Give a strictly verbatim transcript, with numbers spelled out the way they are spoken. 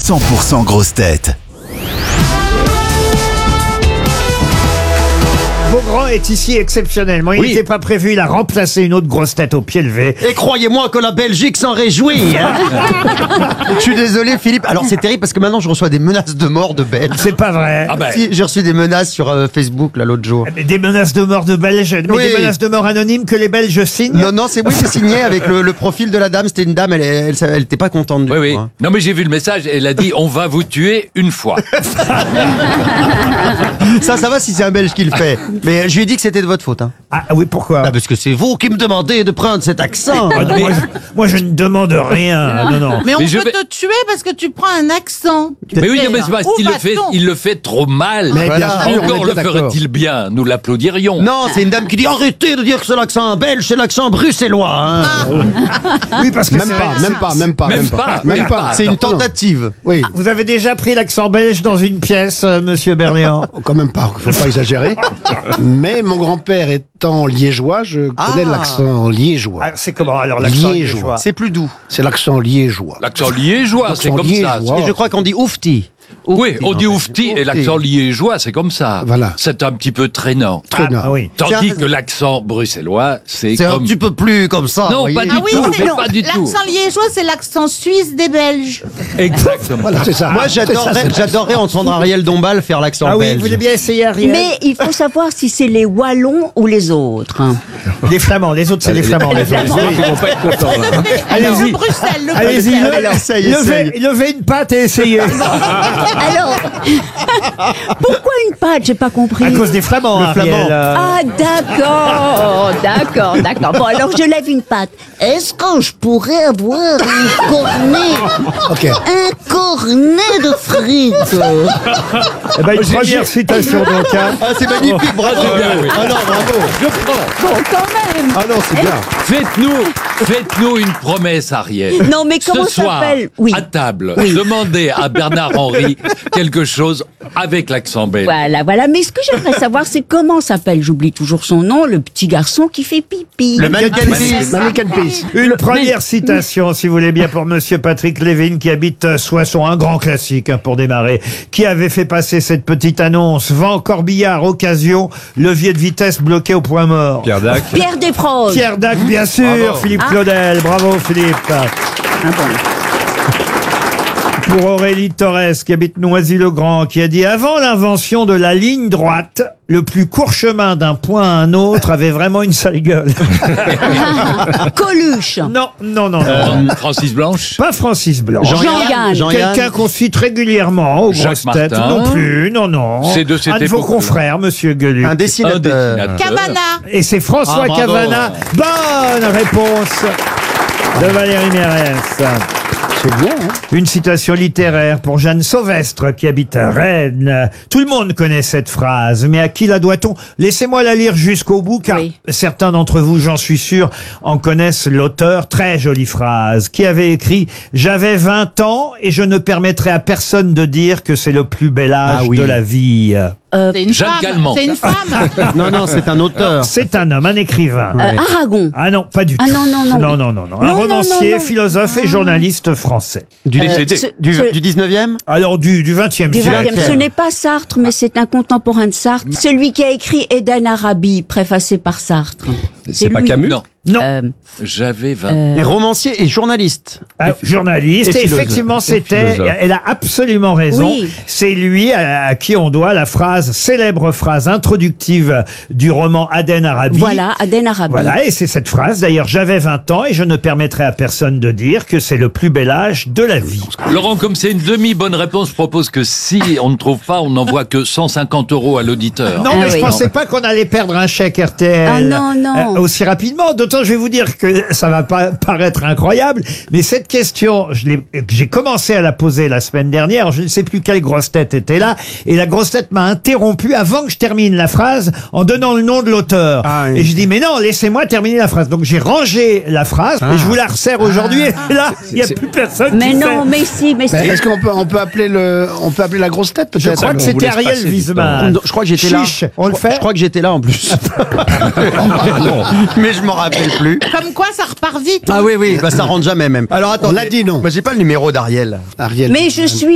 cent pour cent grosses têtes. Beaugrand est ici exceptionnellement. Il Oui. n'était pas prévu, il a remplacé une autre grosse tête au pied levé. Et croyez-moi que la Belgique s'en réjouit. Hein. Je suis désolé, Philippe. Alors c'est terrible parce que maintenant je reçois des menaces de mort de Belges. C'est pas vrai. Ah ben. Si, j'ai reçu des menaces sur euh, Facebook là l'autre jour. Mais des menaces de mort de Belges, mais Oui. des menaces de mort anonymes que les Belges signent. Non, non, c'est oui, c'est signé avec le, le profil de la dame. C'était une dame, elle, elle, elle, elle était pas contente du Oui, coup, oui. hein. Non, mais j'ai vu le message. Elle a dit on va vous tuer une fois. Ça, ça va si c'est un Belge qui le fait. Mais je lui ai dit que c'était de votre faute. Hein. Ah oui, pourquoi Ah, parce que c'est vous qui me demandez de prendre cet accent. Ah, non, moi, je, moi, je ne demande rien. Non, non. Mais on Mais je peut vais- te tuer parce que tu prends un accent. Mais oui, non, mais c'est parce Où qu'il le fait, va-t-on il le fait trop mal. Mais bien sûr, on est Encore bien le ferait-il bien. Nous l'applaudirions. Non, c'est une dame qui dit arrêtez de dire que c'est l'accent belge, c'est l'accent bruxellois. Hein. Oui, parce que Même c'est- pas, même pas, même pas, Même même pas, pas, même même pas. C'est une tentative. Oui, Vous avez déjà pris l'accent belge dans une pièce, euh, monsieur Berléand? quand même pas, faut pas exagérer. Mais mon grand-père étant liégeois, je connais Ah. l'accent liégeois. Ah, c'est comment alors l'accent Liégeois. liégeois? C'est plus doux. C'est l'accent liégeois. L'accent liégeois, c'est L'accent comme ça. liégeois. Et je crois qu'on dit oufti. Oui, on dit oufti. oufti et l'accent liégeois, c'est comme ça. Voilà. C'est un petit peu traînant. Traînant. Ah oui. Tandis C'est un- que l'accent bruxellois, c'est C'est un comme... petit peu plus comme ça. Non, vous pas voyez. du Ah oui, tout, c'est mais non, pas du tout. l'accent liégeois, c'est l'accent suisse des Belges. Exactement. Voilà, c'est ça. Moi, C'est ça, j'adorerais, c'est ça. j'adorerais entendre Ariel Dombal faire l'accent Ah oui, belge. vous voulez bien essayer, Ariel? Mais il faut savoir si c'est les Wallons ou les autres. hein. Les Flamands, les autres, c'est les Flamands. les autres. Alors, Allez-y. le Bruxelles, le Allez-y, Bruxelles. le- Alors, essaye, essaye. levez, levez une patte et essayez. Alors, pourquoi une patte? J'ai pas compris. À cause des Flamands, Le Ariel. Flamand. Euh, Ah, d'accord, d'accord, d'accord. Bon, alors je lève une patte. Est-ce que je pourrais avoir un cornet, Ok. un cornet de frites? eh ben, une première citation donc. hein. Ah, c'est magnifique, bravo. Ah non, bravo. Je prends. Bon, quand même. Ah non, c'est bien. Faites-nous, faites-nous une promesse, Ariel. Non, mais comment Ce soir, s'appelle? Oui. à table, Oui. demandez à Bernard Henry quelque chose avec l'accent belge. Voilà, voilà. Mais ce que j'aimerais savoir, c'est comment s'appelle, j'oublie toujours son nom, le petit garçon qui fait pipi. Le mannequin fils. Mannequin Peace. Une première citation, si vous voulez bien, pour monsieur Patrick Lévin, qui habite euh, Soissons, un grand classique hein, pour démarrer, qui avait fait passer cette petite annonce. Vent, corbillard, occasion, levier de vitesse bloqué au point mort. Pierre Dac. Pierre Desproges. Pierre Dac, bien sûr, Bravo. Philippe Ah. Claudel, bravo Philippe. Ah bon. Pour Aurélie Torres, qui habite Noisy-le-Grand, qui a dit « Avant l'invention de la ligne droite, le plus court chemin d'un point à un autre avait vraiment une sale gueule. Coluche. » Non, non, non, non. Euh, Francis Blanche. Pas Francis Blanc. Jean-Yann. Jean-Yann. Quelqu'un qu'on cite régulièrement aux Jacques grosses têtes. Martin. Non plus, non, non. C'est de cette un de vos époque-là. confrères, monsieur Gueluc. Un Un dessinateur. dessinateur. Cabana. Et c'est François Ah, bravo. Cavana. Bonne réponse de Valérie Mérès. C'est bien, hein. Une citation littéraire pour Jeanne Sauvestre qui habite à Rennes. Tout le monde connaît cette phrase, mais à qui la doit-on? Laissez-moi la lire jusqu'au bout, car Oui. certains d'entre vous, j'en suis sûr, en connaissent l'auteur. Très jolie phrase, qui avait écrit « J'avais vingt ans et je ne permettrai à personne de dire que c'est le plus bel âge Ah oui. de la vie. Euh, C'est une Jacques femme. Calment. C'est une femme. Non, non, c'est un auteur. » C'est un homme, un écrivain. euh, Aragon. Ah non, pas du Ah tout. non, non, non. Non, non, non, non. Un Non, non, romancier, non, non. philosophe et journaliste français. Du, Euh, du, ce- du, ce- du dix-neuvième. Alors, du, du vingtième Du siècle. vingtième. Ce n'est pas Sartre, mais c'est un contemporain de Sartre. Celui qui a écrit Eden Arabi, préfacé par Sartre. C'est pas lui. Camus. Non, Non. Euh, j'avais vingt. euh, Et romancier et journaliste. Ah, journaliste, et et philosophe. effectivement, Et c'était, philosophe. elle a absolument raison. Oui. C'est lui à, à qui on doit la phrase, célèbre phrase introductive du roman Aden Arabi. voilà, Eden Arabi. Voilà, et c'est cette phrase, d'ailleurs, j'avais vingt ans et je ne permettrai à personne de dire que c'est le plus bel âge de la vie. Laurent, comme c'est une demi-bonne réponse, je propose que si on ne trouve pas, on n'envoie que cent cinquante euros à l'auditeur. Non, Ah mais je oui. pensais pas qu'on allait perdre un chèque R T L Ah non, non. euh, aussi rapidement. D'autant, je vais vous dire que ça va pas paraître incroyable, mais cette question, je l'ai- j'ai commencé à la poser la semaine dernière. Je ne sais plus quelle grosse tête était là, et la grosse tête m'a interrompu avant que je termine la phrase en donnant le nom de l'auteur. Ah oui. Et je dis mais non, laissez-moi terminer la phrase. Donc j'ai rangé la phrase et je vous la resserre aujourd'hui. Et là, il y a plus personne. Mais qui non, fait. mais si, mais Mais si. Est-ce qu'on peut, on peut appeler le, on peut appeler la grosse tête peut-être? Je crois que on vous c'était laisse Ariel passer du Wiesmann. Je crois que j'étais là. Chiche, on le fait. Je crois que j'étais là en plus. Mais je m'en rappelle plus. Comme quoi, ça repart vite. Ah oui, oui, bah ça rentre jamais même. Alors attends, On l'a dit, non. Bah, j'ai pas le numéro d'Ariel. Ariel. Mais je suis